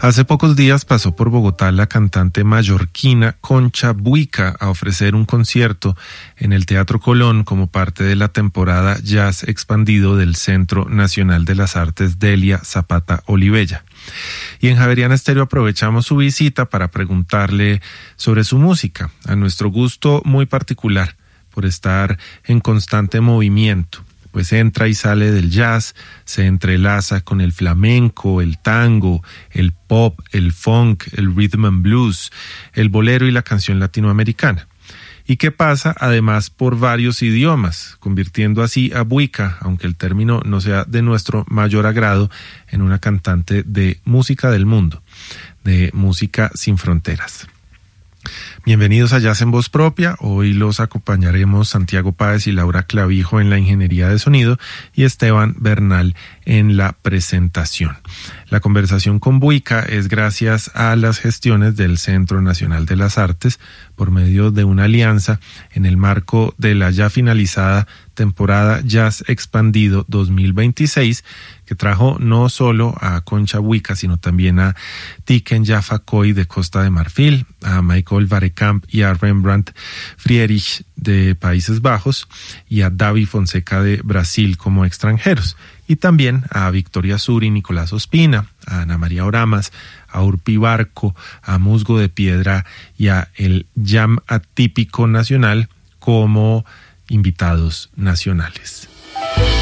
Hace pocos días pasó por Bogotá la cantante mallorquina Concha Buica a ofrecer un concierto en el Teatro Colón como parte de la temporada Jazz Expandido del Centro Nacional de las Artes Delia Zapata Olivella. Y en Javeriana Estéreo aprovechamos su visita para preguntarle sobre su música, a nuestro gusto muy particular, por estar en constante movimiento. Pues entra y sale del jazz, se entrelaza con el flamenco, el tango, el pop, el funk, el rhythm and blues, el bolero y la canción latinoamericana. Y que pasa además por varios idiomas, convirtiendo así a Buica, aunque el término no sea de nuestro mayor agrado, en una cantante de música del mundo, de música sin fronteras. Bienvenidos a Jazz en Voz Propia. Hoy los acompañaremos Santiago Páez y Laura Clavijo en la ingeniería de sonido y Esteban Bernal en la presentación. La conversación con Buica es gracias a las gestiones del Centro Nacional de las Artes por medio de una alianza en el marco de la ya finalizada temporada Jazz Expandido 2026, que trajo no solo a Concha Buica, sino también a Tiken Jaffa Koy de Costa de Marfil, a Michael Varekamp y a Rembrandt Friedrich de Países Bajos y a Davi Fonseca de Brasil como extranjeros, y también a Victoria Sur y Nicolás Ospina, a Ana María Oramas, a Urpi Barco, a Musgo de Piedra y a el Jam Atípico Nacional como invitados nacionales.